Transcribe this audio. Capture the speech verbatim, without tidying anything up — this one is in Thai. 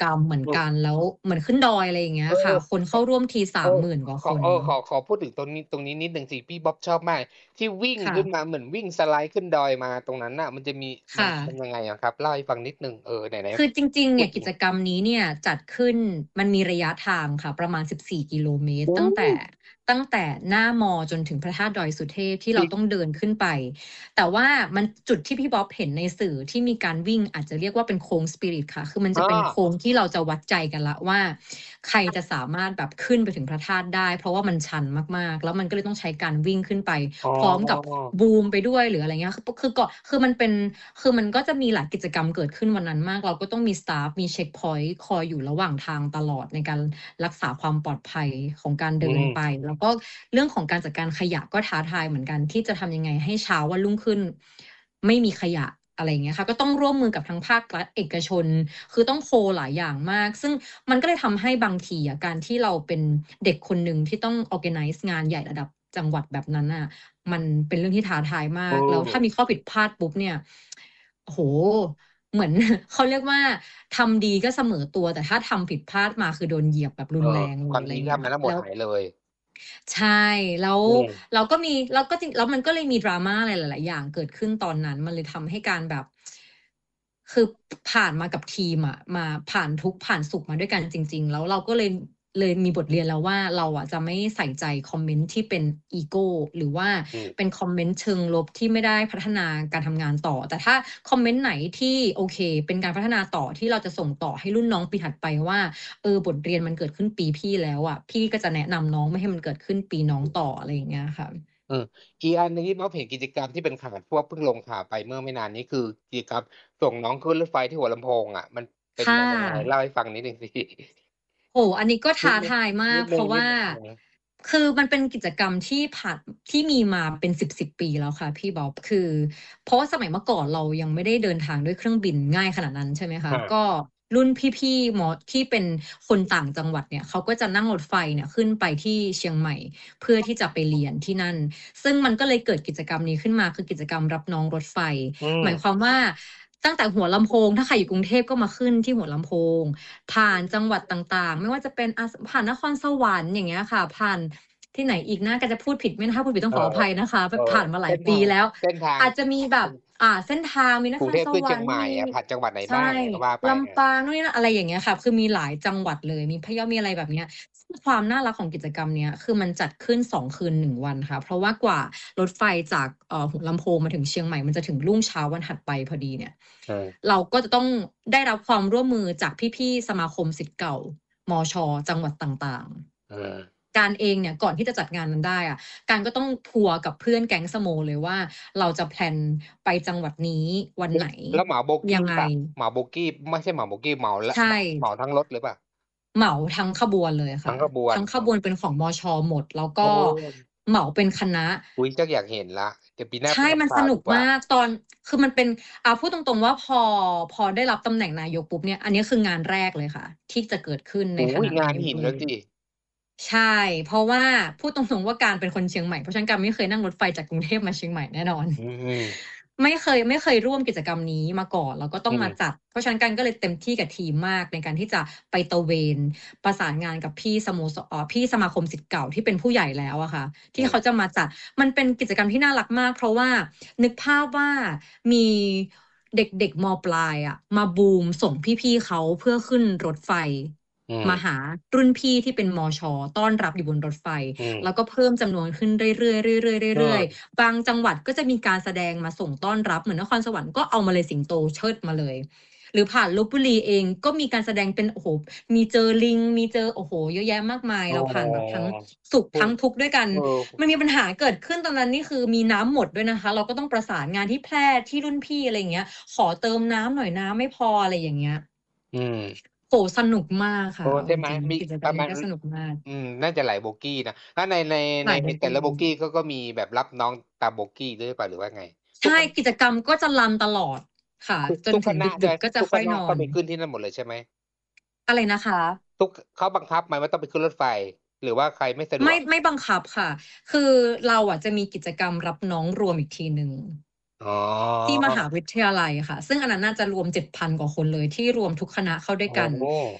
กรรมเหมือนอือกัน แล้วเหมือนขึ้นดอย อะไรอย่างเงี้เยออค่ะ คนขเข้าร่วมที สเอาอมหมื่น กว่าขอคนเออ ขอ ขอพูดถึงตรงนี้ ตรงนี้นิดหนึ่งสิ พี่บ๊อบชอบมาก ที่วิ่งค่ขึ้นะมาเหมือนวิ่งสไลด์ขึ้นดอยมาตรงนั้นน่ะ มันจะมีคมั่นเป็ะนยังไงอะครับ? เล่าให้ฟังนิดหนึ่ง เออ ไหนคือจริง ๆๆเพนูี่ดยถกึิงจกรรมนี้เนี่ยจัดขึ้น มันมีระยะทางค่ะ ประมาณ สิบสี่ กิโลเมตโรอ้ตั้งโแต่ฮ! ตั้งแต่หน้ามอจนถึงพระธาตุดอยสุเทพ ที่เจราริงต้องเดินขึ้นไป แต่ว่ามัน จุดที่พี่บ๊อบเห็นในสื่อที่มีการวิ่ง อาจจะเรียกว่าเป็นโค้ง Spirit ค่ะ คือมันอจะเป็นโคา้งที่เราจะวัดใจกันแล้วว่า ใครจะสามารถแบบขึ้นไปถึงพระธาตุได้ เพราะว่ามันชันมาก ๆ แล้วมันก็เลยต้องใช้การวิ่งขึ้นไปอ๋อพร้อมกับบูมไปด้วย หรืออะไรเงี้ย คือ ป คือก่อน คือมันเป็น คือมันก็จะมีหลายกิจกรรมเกิดขึ้นวันนั้นมาก เราก็ต้องมี สตาฟ มีเช็กพอยต์คอยอยู่ระหว่างทางตลอด ในการรักษาความปลอดภัยของการอืเดินไปมแล้วก็เรื่องของการจัดการขยะก็ท้าทายเหมือนกัน ที่จะทำยังไงให้เช้าวันรุ่งขึ้นไม่มีขยะ อะไรอย่างเงี้ยค่ะ ก็ต้องร่วมมือกับทั้งภาครัฐ เอกชน คือต้องโคหลายอย่างมาก ซึ่งมันก็เลยทำให้บางทีอะ การที่เราเป็นเด็กคนหนึ่งที่ต้อง organize งานใหญ่ระดับจังหวัดแบบนั้นน่ะ มันเป็นเรื่องที่ท้าทายมาเก แล้วถ้าออมีข้อผิดพลาดปุ๊บเนี่ย โอ้โฮ! เหมือน เขาเรียกว่า ทำดีก็เสมอตัว แต่ถ้าทำผิดพลาดมา คือโดนเหยียบแบบรุเออนแรงเลยความอะไรดีทอยี่างเงี้ทยำมาทั้งหมแดล้วหายเลยใช่ แล้วอืมเราก็มี แล้วก็จริง แล้วมันก็เลยมี drama อะไรหลาย ๆ อย่างเกิดขึ้นตอนนั้น มันเลยทำให้การแบบ คือ ผ่านมากับทีมอะ มา ผ่านทุกข์ผ่านสุขมาด้วยกันจริง ๆ แล้วเราก็เลย เลยมีบทเรียนแล้วว่า เราอะจะไม่ใส่ใจคอมเมนต์ที่เป็นอีโก หรือว่าอืมเป็นคอมเมนต์เชิงลบที่ไม่ได้พัฒนาการทำงานต่อ แต่ถ้าคอมเมนต์ไหนที่โอเค เป็นการพัฒนาต่อ ที่เราจะส่งต่อให้รุ่นน้องปีถัดไปว่า เออ บทเรียนมันเกิดขึ้นปีพี่แล้วอะ พี่ก็จะแนะนำน้องไม่ให้มันเกิดขึ้นปีน้องต่อ อะไรอย่างเงี้ยค่ะเออ อีกอันหนึ่งที่บ๊อบเห็นกิจกรรมที่เป็นข่าว พวกเพิ่งลงข่าวไปเมื่อไม่นานนี้ คือกิจกรรมส่งน้องขึ้นรถไฟที่หัวลำโพงอะ มันเป็คน่มายังไง? เะล่าให้ฟังนิดหนึ่ง สิโอ้โฮ! อันนี้ก็ทนิ้าดหนึ่งทายมนาิกดหเนพึ่รงาะวนิ่ดาหนึ่ง อือฮึคือมันเป็นกิจกรรมที่ผ่าน ที่มีมาเป็นสิบ ๆ ปีแล้วค่ะพี่บ๊อบ คือ เพราะว่าสมัยเมื่อก่อนเรายังไม่ได้เดินทางด้วยเครื่องบินง่ายขนาดนั้น ใช่ไหมคอะาก็รุ่นพี่ ๆ มอ ที่เป็นคนต่างจังหวัดเนี่ย เขาก็จะนั่งรถไฟเนี่ยขึ้นไปที่เชียงใหม่ เพื่อที่จะไปเรียนที่นั่น ซึ่งมันก็เลยเกิดกิจกรรมนี้ขึ้นมา คือกิจกรรมรับน้องรถไฟอืหมายมความว่า ตั้งแต่หัวลำโพง ถ้าใครอยู่กรุงเทพก็มาขึ้นที่หัวลำโพง ผ่านจังหวัดต่าง ๆ ไม่ว่าจะเป็น อะ ส ผ่านนครสวรรค์ อย่างเงี้ยค่ะ ผ่านที่ไหนอีกนะ ก จะพูดผิดไหมนะ? ถ้าพูดผิดต้อเงออขออภัยนะคะเแบออบผ่านมาหลเสา้ยปนทาีงแล้วเส้นทางอาจจะมีแบอืบมอ่า เส้นทาง มีนกรุงเทพขครสึ้นวเชีรรคยงใ์หม่มีอะ ผ่านจังหวัดไหนใชบ้า่ง? ก็ว่าไปลเอำปอาง นู่นนี่นั่น อะไรอย่างเงี้ยค่ะ คือมีหลายจังหวัดเลย มีพะเยา มีอะไรแบบเนี้ย ซึ่งความน่ารักของกิจกรรมเนี้ย คือมันจัดขึ้น สอง คืน หนึ่ง วันค่ะ เพราะว่ากว่ารถไฟจาก เอ่อ หัวลำโพงมาถึงเชียงใหม่ มันจะถึงรุ่งเช้าวันถัดไปพอดีเนี่ยเออเราก็จะต้องได้รับความร่วมมือจากพี่ ๆ สมาคมศิษย์เก่า มช. จังหวัดต่างเออๆ การเองเนี่ย ก่อนที่จะจัดงานนั้นได้อะ การก็ต้องทัวร์กับเพื่อนแก๊งสโมเลยว่า เราจะ แพลน ไปจังหวัดนี้วันแล้ไวหนแล้วเหมาโบกยัีงเไงปล่า? เหมาโบกี ไม่ใช่เหมาโบกี เหมาแล้ใวชเหมา เหมา่ทั้งรถเลยเปล่า? เหมาทั้งขบวนเลยทคั่งะขบวนทั้งขอ๋อบวนเป็นของ มช. หมด แล้วกโอ็้เหมาเป็นคณะอุ๊ย ชักอยากเห็นแล้ว เดี๋ยวปีหน้าใชไป่ทมันำข่สาวดนุีกมกว่าาก ตอน คือมันเป็น อ่า พูดตรง ๆ ว่าพอ พอได้รับตำแหน่งนายกปุ๊บเนี่ย อันนี้คืองานแรกเลยค่ะ ที่จะเกิดขึ้นโในอ้โฮ! ขณะงนาายนหกินเลแล้วยสิใช่ เพราะว่าพูดตรง ๆ ว่าการเป็นคนเชียงใหม่ เพราะฉะนั้นการไม่เคยนั่งรถไฟจากกรุงเทพมาเชียงใหม่แน่นอนอืมไม่เคย ไม่เคยร่วมกิจกรรมนี้มาก่อน แล้วก็ต้ออืงมามจัด เพราะฉะนั้นการก็เลยเต็มที่กับทีมมากในการที่จะไปตระเวน ประสานงานกับพี่สโมส อ่า พี่สมาคมศิษย์เก่าที่เป็นผู้ใหญ่แล้วอะค่ะ ทอืี่เขามจะมาจัด มันเป็นกิจกรรมที่น่ารักมาก เพราะว่านึกภาพว่ามีเด็ก ๆ ม.ปลายอะมาบูมส่งพี่ ๆ เขาเพื่อขึ้นรถไฟอืมมาหารุ่นพี่ที่เป็น มช. ต้อนรับอยู่บนรถไฟอืมแล้วก็เพิ่มจำนวนขึ้นเรื่อย ๆ เรื่อยเออๆ ๆ บางจังหวัดก็จะมีการแสดงมาส่งต้อนรับ เหมือนนครสวรรค์ก็เอามาเลยสิงโตเชิดมาเลย หรือผ่านลพบุรีเองก็มีการแสดงเป็น โอ้โฮ! มีเจอลิง มีเจอ โอ้โฮ! เยอะแยะมากมายอ๋อเราผ่านแบบทั้งสุขพูดทั้งทุกข์ด้วยกันเออมันมีปัญหาเกิดขึ้นตอนนั้นนี่คือมีน้ำหมดด้วยนะคะ เราก็ต้องประสานงานที่แพร่ ที่รุ่นพี่ อะไรอย่างเงี้ย ขอเติมน้ำหน่อย น้ำไม่พอ อะไรอย่างเงี้ยอืมโอ้โฮ! สนุกมากคเอ่ะอเอาใชจ่ไหม? ริงมีๆ กิจกรปรรมะนมีา้ณก็สนุกมากอืม น่าจะหลายโบกีนะ แล้วใน ในหใลนายโบในแกต่ละโบีกีเขาก็มีแบบรับน้องตามโบกีด้วยหรือเปล่า หรือว่าไง? ใทชุ่กคณกิจกรรมก็จะรันตลอดค่ะทุกจนถทุกคึงณะใช่ดไึหม? ก ๆ ก็จทะุกค่อยนอนคณะต้องไปขึ้นที่นั่นหมดเลยใช่ไหม? อะไรนะคะ? ทุก เขาบังคับไหมว่าต้องไปขึ้นรถไฟ หรือว่าใครไม่สะดไมว่ก? ไม่บังคับค่ะ คือเราอะจะมีกิจกรรมรับน้องรวมอีกทีหนึ่งอ๋อที่มหาวิทยาลัยค่ะ ซึ่งอันนั้นน่าจะรวม เจ็ดพัน กว่าคนเลย ที่รวมทุกคณะเข้าด้วโอย้กันโฮ